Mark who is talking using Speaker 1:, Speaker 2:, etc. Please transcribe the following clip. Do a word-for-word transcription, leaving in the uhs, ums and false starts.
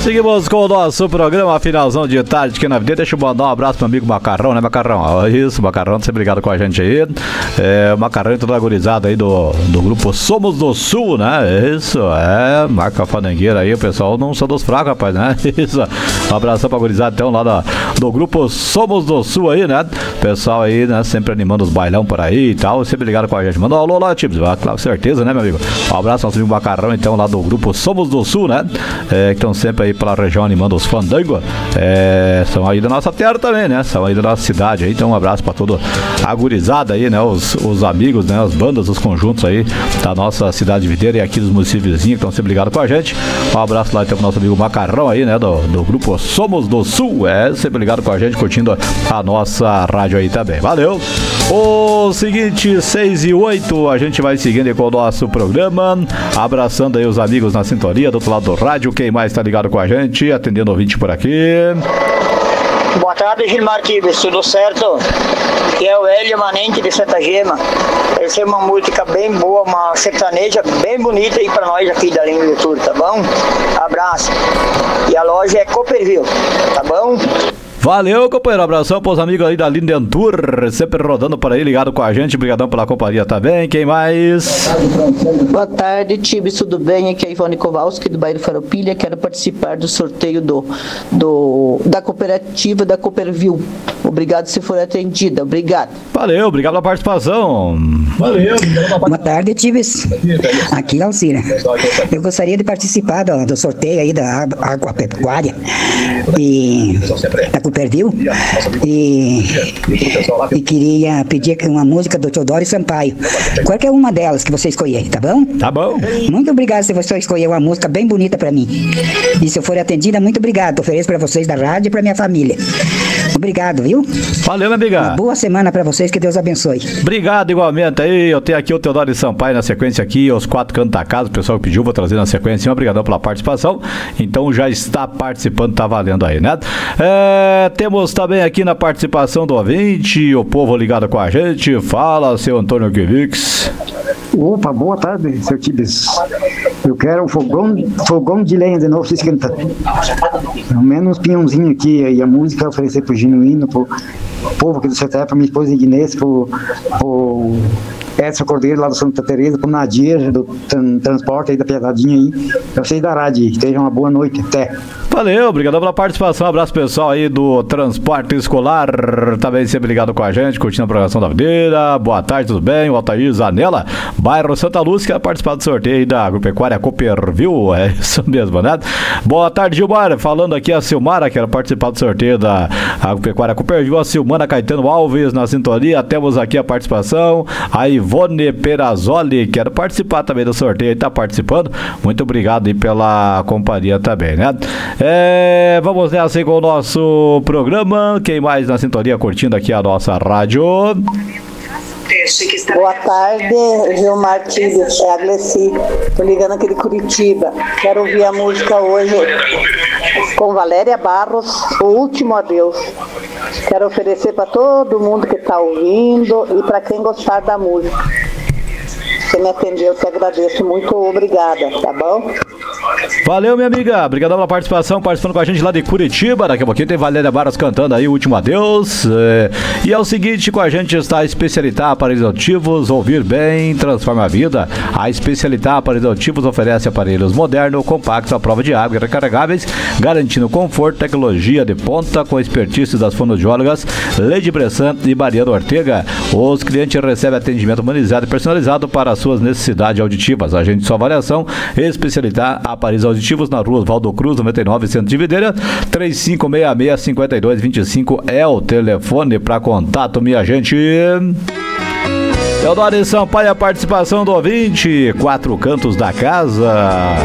Speaker 1: Seguimos com o nosso programa Finalzão de Tarde aqui na Vida. Deixa eu mandar um abraço pro meu amigo Macarrão, né, Macarrão? Isso, Macarrão, sempre ligado com a gente aí. É, o Macarrão e toda a gurizada aí do, do grupo Somos do Sul, né? Isso, é, marca a fanangueira aí, o pessoal não são dos fracos, rapaz, né? Isso, um abração pra gurizada então lá do, do grupo Somos do Sul aí, né? Pessoal aí, né, sempre animando os bailão por aí e tal, sempre ligado com a gente. Manda um alô lá, Tips, claro, com certeza, né, meu amigo? Um abraço ao nosso amigo Macarrão, então, lá do grupo Somos do Sul, né? É, que estão sempre aí pela região animando os fandangos. É, são aí da nossa terra também, né? São aí da nossa cidade aí. Então um abraço pra toda a gurizada aí, né? Os, os amigos, né? As bandas, os conjuntos aí da nossa cidade videira e aqui dos municípios vizinhos que estão sempre ligados com a gente. Um abraço lá então pro nosso amigo Macarrão aí, né? Do, do grupo Somos do Sul. É, sempre ligado com a gente, curtindo a nossa rádio aí também. Valeu! O seguinte, seis e oito, a gente vai seguindo aí com o nosso programa, abraçando aí os amigos na sintonia do outro lado do rádio. Quem mais tá ligado com a gente, atendendo o ouvinte por aqui.
Speaker 2: Boa tarde, Gilmar Tibes, tudo certo? Aqui é o Hélio Manente de Santa Gema. Essa é uma música bem boa, uma sertaneja bem bonita aí pra nós aqui da Linha do Tour, tá bom? Abraço. E a loja é Copperville, tá bom?
Speaker 1: Valeu, companheiro, abração pros amigos aí da Lindentour, sempre rodando por aí, ligado com a gente, brigadão pela companhia também. Quem mais?
Speaker 3: Boa tarde, Tibes, tudo bem? Aqui é a Ivone Kowalski do bairro Farroupilha, quero participar do sorteio do, do, da cooperativa da Copperville. Obrigado se for atendida, obrigado.
Speaker 1: Valeu, obrigado pela participação. Valeu.
Speaker 4: Boa tarde, Tibes. Aqui é Alcira. Eu gostaria de participar do, do sorteio aí da agropecuária e da Copperville e, e queria pedir uma música do Teodoro Sampaio. Qualquer uma delas que você escolher, tá bom?
Speaker 1: Tá bom.
Speaker 4: Muito obrigado se você escolher uma música bem bonita pra mim. E se eu for atendida, muito obrigado. Ofereço pra vocês da rádio e pra minha família. Obrigado, viu?
Speaker 1: Valeu, minha amiga.
Speaker 4: Uma boa semana pra vocês, que Deus abençoe.
Speaker 1: Obrigado igualmente aí. Eu tenho aqui o Teodoro Sampaio na sequência aqui, os quatro cantos da casa, o pessoal que pediu, vou trazer na sequência. Obrigadão pela participação. Então já está participando, tá valendo aí, né? É, temos também aqui na participação do ouvinte, o povo ligado com a gente. Fala, seu Antônio Kivix.
Speaker 5: Opa, boa tarde, seu Tibes. Eu quero um fogão, fogão de lenha de novo se esquentar. Pelo menos um pinhãozinho aqui e a música oferecer pro Genuíno, pro povo aqui do Sertão, pra minha esposa Ignês, pro, pro Edson Cordeiro lá do Santa Teresa, pro Nadir do tran, transporte aí da Piedadinha aí. Eu sei da rádio, tenham uma boa noite, até.
Speaker 1: Valeu, obrigado pela participação, abraço pessoal aí do transporte escolar, também sempre ligado com a gente, curtindo a programação da videira. Boa tarde, tudo bem? O Altair Zanella, bairro Santa Luz, que vai participar do sorteio aí da agropecuária Copperville, é isso mesmo, né? Boa tarde, Gilmar, falando aqui a Silmara, quero participar do sorteio da agropecuária Copperville, a Silmara Caetano Alves na sintonia, temos aqui a participação, a Ivone Perazzoli, quero participar também do sorteio, tá participando, muito obrigado aí pela companhia também, né? É, vamos nessa aí com o nosso programa. Quem mais na sintonia curtindo aqui a nossa rádio?
Speaker 3: Boa tarde, Gilmar Tibes, é a Gleci, tô ligando aqui de Curitiba. Quero ouvir a música hoje com Valéria Barros, O Último Adeus. Quero oferecer para todo mundo que está ouvindo e para quem gostar da música. Você me atendeu, eu te agradeço, muito obrigada, tá bom?
Speaker 1: Valeu, minha amiga, obrigado pela participação, participando com a gente lá de Curitiba. Daqui a pouquinho tem Valéria Barros cantando aí o Último Adeus. É... E é o seguinte, com a gente está a Especialitar Aparelhos Auditivos, ouvir bem, transforma a vida. A Especialitar Aparelhos Auditivos oferece aparelhos modernos, compactos, à prova de água e recarregáveis, garantindo conforto, tecnologia de ponta, com expertise das fonoaudiólogas Lady Bressan e Mariana Ortega. Os clientes recebem atendimento humanizado e personalizado para as suas necessidades auditivas. Agende sua avaliação, Especialitar Aparelhos Auditivos na rua Valdo Cruz, noventa e nove, Centro de Videira. Três cinco seis seis, cinco dois dois cinco é o telefone para contato, minha gente. Teodoro Sampaio, a participação do ouvinte, quatro cantos da casa.